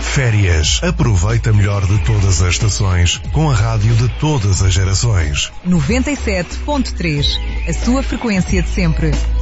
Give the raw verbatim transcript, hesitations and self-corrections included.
Férias. Aproveita melhor de todas as estações com a rádio de todas as gerações. noventa e sete ponto três. A sua frequência de sempre.